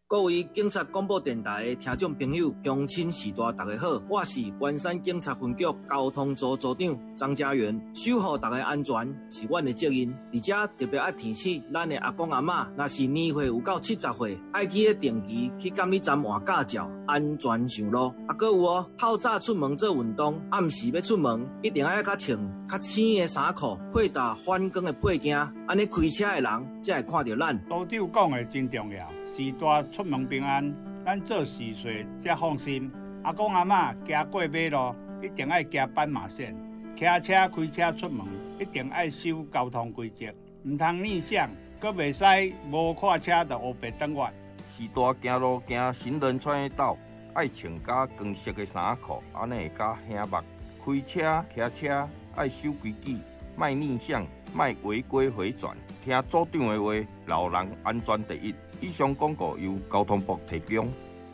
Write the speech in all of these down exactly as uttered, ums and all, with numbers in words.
各位警察广播电台的听众朋友、乡亲士大大家好，我是关山警察分局交通组组长张家元。守护大家安全是阮的责任，而且特别爱提醒咱的阿公阿嬷，若是年岁有到七十岁，爱记得定期去监理站换驾照，安全上路。啊，搁有哦，透早出门做运动，暗时要出门，一定爱较穿较青的衫裤，配搭反光的配件，安尼开车的人才会看到咱。 组长讲的真重要，时大出门平安，咱做事岁才放心。阿公阿嬷行过马路，一定爱行斑马线；骑车开车出门，一定爱守交通规则，唔通逆向，搁袂使无看车就黑白等我。 时大行路行行人穿的道，爱穿加光色的衫裤，安尼会较兄目。开车骑车爱守规矩，莫逆向，莫违规回转。听组长的话，老人安全第一。以上广告由交通部提供。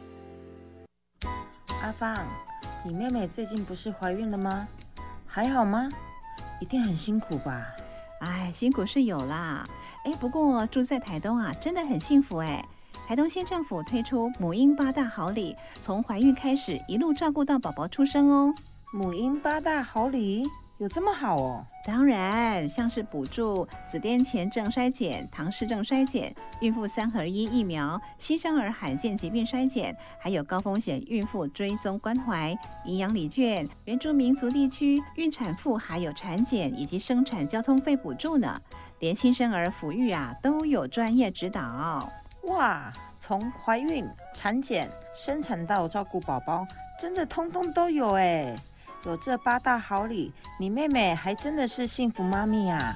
阿芳，你妹妹最近不是怀孕了吗？还好吗？一定很辛苦吧？ 哎，辛苦是有啦。哎，不过住在台东啊，真的很幸福哎。台东县政府推出母婴八大好礼，从怀孕开始一路照顾到宝宝出生哦。 母婴八大好礼有这么好哦？ 当然，像是补助子癫前症筛检、唐氏症筛检、孕妇三合一疫苗、新生儿罕见疾病筛检，还有高风险孕妇追踪关怀、营养礼券、原住民族地区孕产妇还有产检以及生产交通费补助呢。连新生儿抚育啊都有专业指导。 哇，从怀孕、产检、生产到照顾宝宝，真的通通都有哎！有这八大好礼，你妹妹还真的是幸福妈咪啊！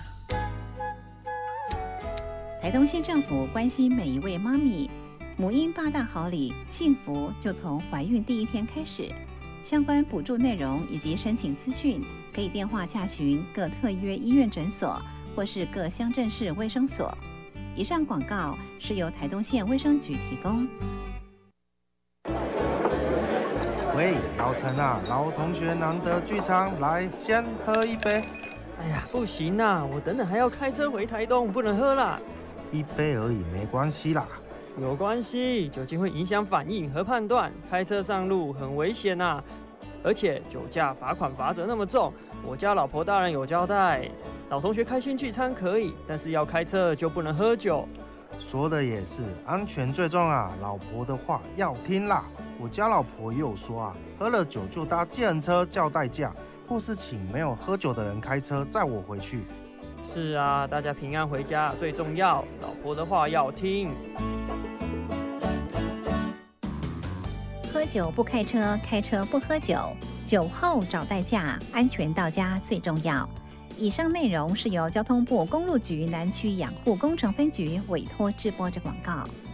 台东县政府关心每一位妈咪，母婴八大好礼，幸福就从怀孕第一天开始。相关补助内容以及申请资讯，可以电话洽询各特约医院诊所或是各乡镇市卫生所。以上广告是由台东县卫生局提供。 喂，老陈啊，老同学难得聚餐，来先喝一杯。 哎呀，不行啦，我等等还要开车回台东，不能喝啦。 一杯而已，没关系啦。 有关系，酒精会影响反应和判断，开车上路很危险呐。而且酒驾罚款罚则那么重，我家老婆大人有交代，老同学开心聚餐可以，但是要开车就不能喝酒。 说的也是，安全最重啊，老婆的话要听啦。我家老婆也有说啊，喝了酒就搭计程车叫代驾，或是请没有喝酒的人开车载我回去。 是啊，大家平安回家最重要，老婆的话要听。 喝酒不开车，开车不喝酒，酒后找代驾，安全到家最重要。以上内容是由交通部公路局南区养护工程分局委托制播之广告。